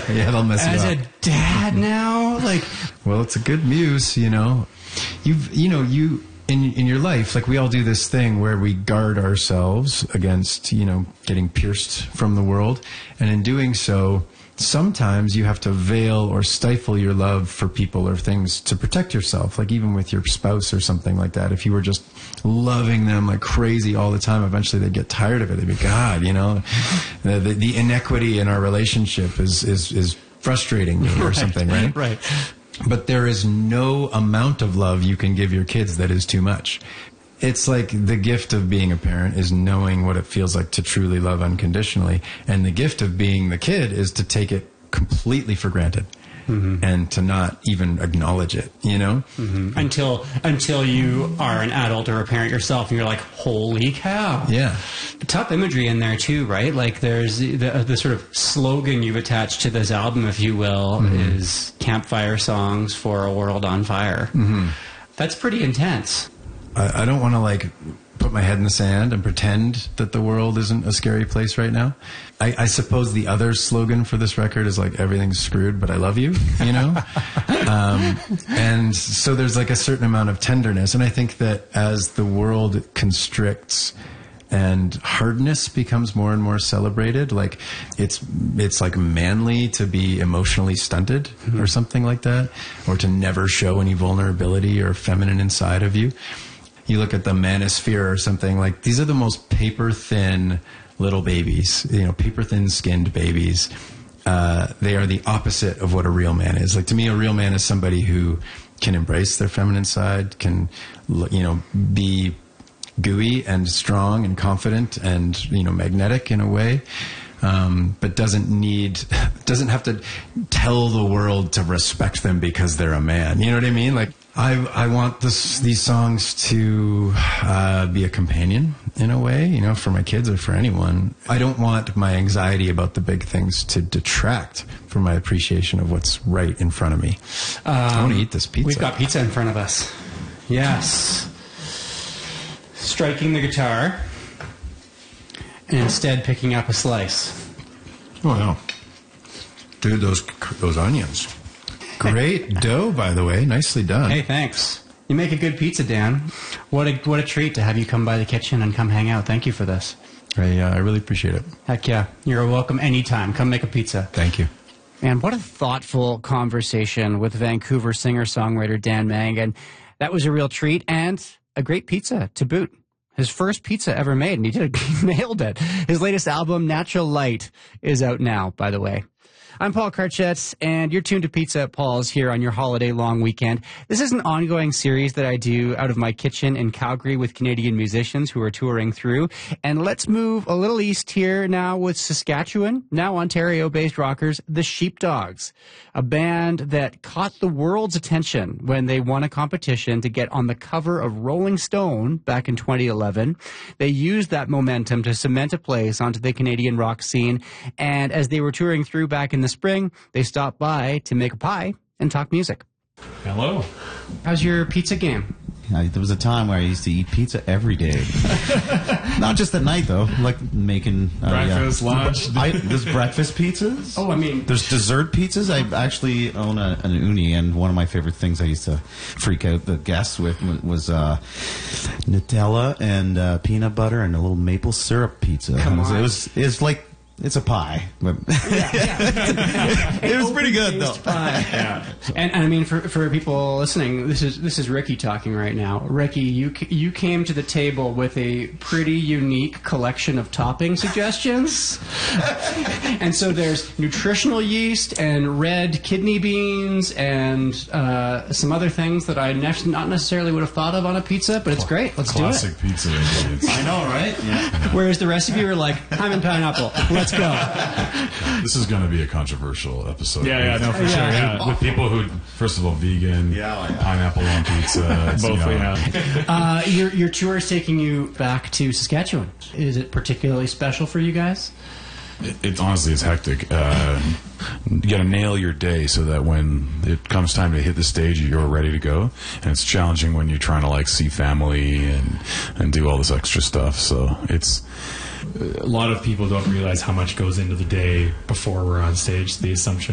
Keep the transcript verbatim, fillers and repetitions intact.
Yeah, they'll mess As you a up. dad now, like, Well, it's a good muse, you know. You've, you know, you in in your life, like we all do this thing where we guard ourselves against, you know, getting pierced from the world, and in doing so, sometimes you have to veil or stifle your love for people or things to protect yourself. Like even with your spouse or something like that, if you were just loving them like crazy all the time, eventually they'd get tired of it. They'd be, God, you know, the, the, the inequity in our relationship is is is frustrating me or right, something, right? Right. But there is no amount of love you can give your kids that is too much. It's like the gift of being a parent is knowing what it feels like to truly love unconditionally. And the gift of being the kid is to take it completely for granted. Mm-hmm. And to not even acknowledge it, you know? Mm-hmm. Until until you are an adult or a parent yourself and you're like, holy cow. Yeah. Tough imagery in there too, right? Like there's the, the sort of slogan you've attached to this album, if you will, mm-hmm. is campfire songs for a world on fire. Mm-hmm. That's pretty intense. I, I don't want to like put my head in the sand and pretend that the world isn't a scary place right now. I, I suppose the other slogan for this record is like, everything's screwed, but I love you, you know? um, and so there's like a certain amount of tenderness. And I think that as the world constricts and hardness becomes more and more celebrated, like it's it's like manly to be emotionally stunted mm-hmm. or something like that, or to never show any vulnerability or feminine inside of you. You look at the manosphere or something, like these are the most paper thin little babies, you know, paper thin skinned babies. Uh, they are the opposite of what a real man is. Like to me, a real man is somebody who can embrace their feminine side, can, you know, be gooey and strong and confident and, you know, magnetic in a way. Um, but doesn't need, doesn't have to tell the world to respect them because they're a man. You know what I mean? Like, I I want this these songs to uh, be a companion in a way, you know, for my kids or for anyone. I don't want my anxiety about the big things to detract from my appreciation of what's right in front of me. Um, I want to eat this pizza. We've got pizza in front of us. Yes. Striking the guitar and instead picking up a slice. Oh, no. Dude, those those onions. Great dough, by the way. Nicely done. Hey, thanks. You make a good pizza, Dan. What a what a treat to have you come by the kitchen and come hang out. Thank you for this. I, uh, I really appreciate it. Heck yeah. You're welcome anytime. Come make a pizza. Thank you. And what a thoughtful conversation with Vancouver singer-songwriter Dan Mangan. That was a real treat and a great pizza to boot. His first pizza ever made, and he did it, he nailed it. His latest album, Natural Light, is out now, by the way. I'm Paul Karchetz, and you're tuned to Pizza at Paul's here on your holiday long weekend. This is an ongoing series that I do out of my kitchen in Calgary with Canadian musicians who are touring through. And let's move a little east here now with Saskatchewan, now Ontario-based rockers, the Sheepdogs, a band that caught the world's attention when they won a competition to get on the cover of Rolling Stone back in twenty eleven. They used that momentum to cement a place onto the Canadian rock scene, and as they were touring through back in the spring, they stopped by to make a pie and talk music. Hello. How's your pizza game? I, there was a time where I used to eat pizza every day. Not just at night, though. Like making... Uh, breakfast, yeah. lunch. I, there's breakfast pizzas. Oh, I mean... There's dessert pizzas. I actually own a, an uni, and one of my favorite things I used to freak out the guests with was uh, Nutella and uh, peanut butter and a little maple syrup pizza. Come it was, on. It was, it was like... It's a pie. But yeah, yeah. It was pretty good, though. Pie. Yeah. And, and I mean, for for people listening, this is this is Ricky talking right now. Ricky, you you came to the table with a pretty unique collection of topping suggestions. And so there's nutritional yeast and red kidney beans and uh, some other things that I ne- not necessarily would have thought of on a pizza, but it's great. Let's do it. Classic pizza ingredients. I know, right? Yeah. Whereas the rest of you are like, I'm in pineapple. Let's go. This is going to be a controversial episode. Yeah, yeah, no, for Yeah. sure. Yeah. Yeah. With people who, first of all, vegan, Yeah, yeah. pineapple on pizza. it's, Both you know, we have. Uh, your your tour is taking you back to Saskatchewan. Is it particularly special for you guys? It, it honestly, it's hectic. Uh, you got to nail your day so that when it comes time to hit the stage, you're ready to go. And it's challenging when you're trying to like see family and and do all this extra stuff. So it's. A lot of people don't realize how much goes into the day before we're on stage. The assumption